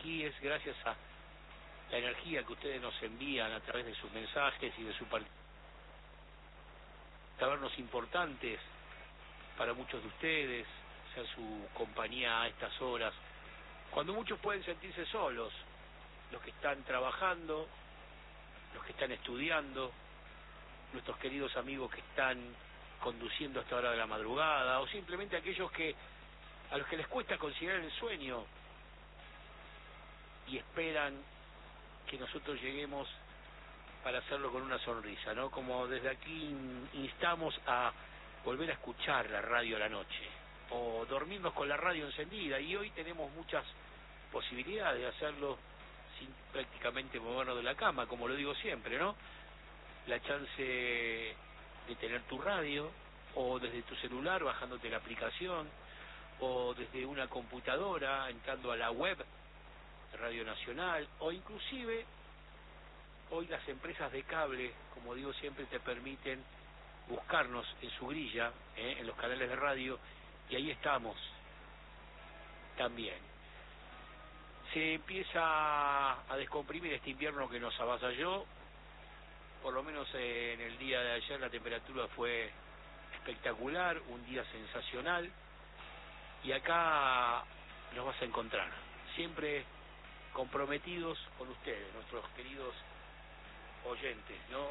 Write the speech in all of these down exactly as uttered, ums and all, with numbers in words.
aquí es gracias a la energía que ustedes nos envían a través de sus mensajes y de su participación, sabernos importantes para muchos de ustedes, sea su compañía a estas horas, cuando muchos pueden sentirse solos, los que están trabajando, los que están estudiando, nuestros queridos amigos que están conduciendo a esta hora de la madrugada, o simplemente aquellos que a los que les cuesta conciliar el sueño y esperan que nosotros lleguemos para hacerlo con una sonrisa, ¿no? Como desde aquí instamos a volver a escuchar la radio a la noche, o dormirnos con la radio encendida, y hoy tenemos muchas posibilidades de hacerlo sin prácticamente movernos de la cama, como lo digo siempre, ¿no? La chance de tener tu radio, o desde tu celular bajándote la aplicación, o desde una computadora entrando a la web de Radio Nacional, o inclusive hoy las empresas de cable, como digo siempre, te permiten buscarnos en su grilla, ¿eh? en los canales de radio, y ahí estamos también. Se empieza a descomprimir este invierno que nos avasalló. Por lo menos eh, en el día de ayer la temperatura fue espectacular, un día sensacional, y acá nos vas a encontrar, siempre comprometidos con ustedes, nuestros queridos oyentes, ¿no?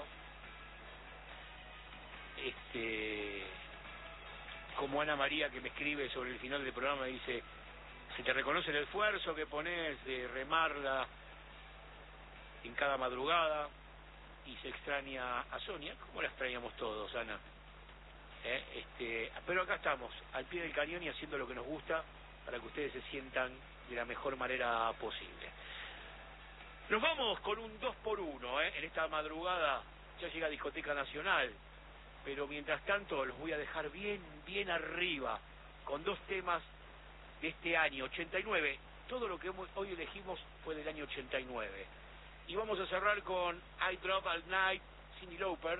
Este, como Ana María, que me escribe sobre el final del programa, dice: se te reconoce el esfuerzo que pones de remarla en cada madrugada, y se extraña a Sonia, como la extrañamos todos, Ana. ¿Eh? Este, pero acá estamos, al pie del cañón y haciendo lo que nos gusta para que ustedes se sientan de la mejor manera posible. Nos vamos con un dos por uno, ¿eh? En esta madrugada ya llega Discoteca Nacional, pero mientras tanto los voy a dejar bien, bien arriba, con dos temas de este año, ochenta y nueve. Todo lo que hoy elegimos fue del año ochenta y nueve. Y vamos a cerrar con I Drop All Night, Cyndi Lauper,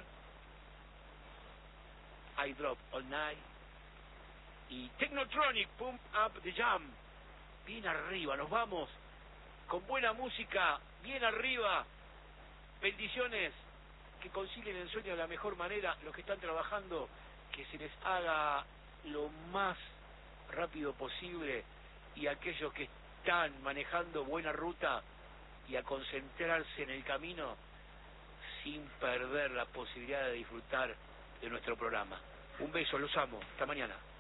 I Drop All Night, y Technotronic, Pump Up the Jam. Bien arriba, nos vamos con buena música, bien arriba. Bendiciones, que concilien el sueño de la mejor manera. Los que están trabajando, que se les haga lo más rápido posible, y aquellos que están manejando buena ruta, y a concentrarse en el camino sin perder la posibilidad de disfrutar de nuestro programa. Un beso, los amo, hasta mañana.